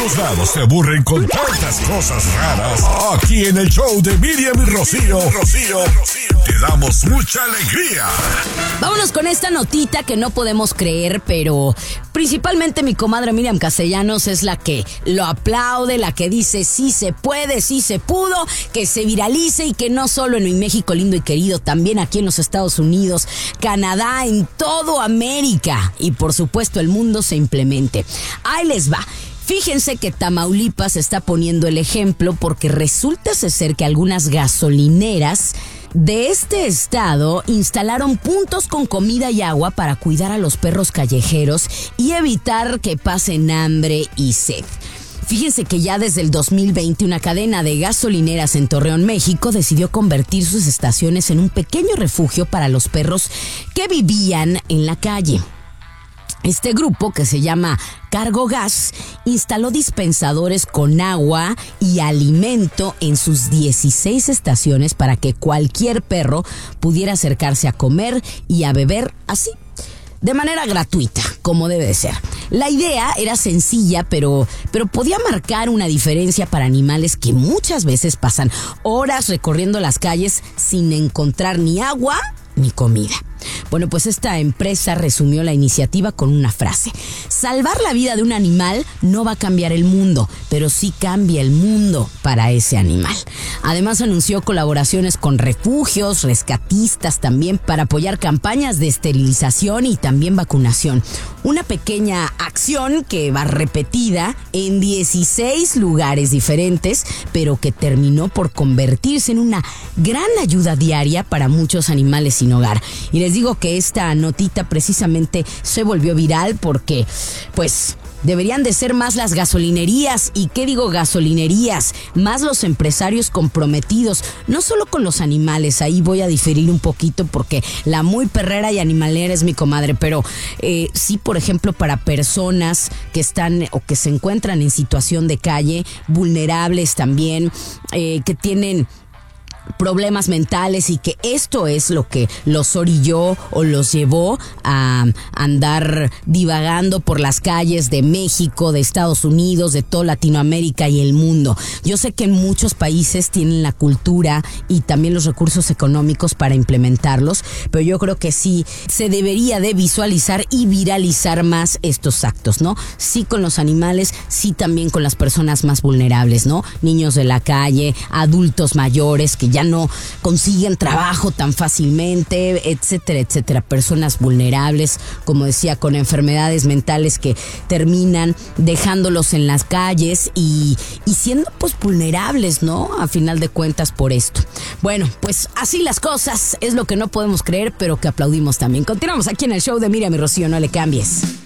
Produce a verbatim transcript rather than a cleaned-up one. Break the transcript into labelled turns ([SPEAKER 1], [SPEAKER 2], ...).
[SPEAKER 1] otros lados se aburren con tantas cosas raras, aquí en el show de Miriam y Rocío, Rocío, te damos mucha alegría.
[SPEAKER 2] Vámonos con esta notita que no podemos creer, pero principalmente mi comadre Miriam Castellanos es la que lo aplaude, la que dice sí se puede, sí se pudo, que se viralice y que no solo en mi México lindo y querido, también aquí en los Estados Unidos, Canadá, en todo América y por supuesto el mundo se implemente. Ahí les va. Fíjense que Tamaulipas está poniendo el ejemplo porque resulta ser que algunas gasolineras de este estado instalaron puntos con comida y agua para cuidar a los perros callejeros y evitar que pasen hambre y sed. Fíjense que ya desde el dos mil veinte una cadena de gasolineras en Torreón, México, decidió convertir sus estaciones en un pequeño refugio para los perros que vivían en la calle. Este grupo, que se llama Cargo Gas, instaló dispensadores con agua y alimento en sus dieciséis estaciones para que cualquier perro pudiera acercarse a comer y a beber así, de manera gratuita, como debe ser. La idea era sencilla, pero, pero podía marcar una diferencia para animales que muchas veces pasan horas recorriendo las calles sin encontrar ni agua ni comida. Bueno, pues esta empresa resumió la iniciativa con una frase: salvar la vida de un animal no va a cambiar el mundo, pero sí cambia el mundo para ese animal. Además anunció colaboraciones con refugios, rescatistas también para apoyar campañas de esterilización y también vacunación. Una pequeña acción que va repetida en dieciséis lugares diferentes, pero que terminó por convertirse en una gran ayuda diaria para muchos animales sin hogar. Y les digo que esta notita precisamente se volvió viral porque, pues, deberían de ser más las gasolinerías. ¿Y qué digo gasolinerías? Más los empresarios comprometidos, no solo con los animales. Ahí voy a diferir un poquito porque la muy perrera y animalera es mi comadre, pero eh, sí, por ejemplo, para personas que están o que se encuentran en situación de calle, vulnerables también, eh, que tienen problemas mentales y que esto es lo que los orilló o los llevó a andar divagando por las calles de México, de Estados Unidos, de toda Latinoamérica y el mundo. Yo sé que en muchos países tienen la cultura y también los recursos económicos para implementarlos, pero yo creo que sí se debería de visualizar y viralizar más estos actos, ¿no? Sí con los animales, sí también con las personas más vulnerables, ¿no? Niños de la calle, adultos mayores que ya no consiguen trabajo tan fácilmente, etcétera, etcétera. Personas vulnerables, como decía, con enfermedades mentales que terminan dejándolos en las calles y, y siendo pues vulnerables, ¿no? A final de cuentas por esto. Bueno, pues así las cosas, es lo que no podemos creer, pero que aplaudimos también. Continuamos aquí en el show de Miriam y Rocío, no le cambies.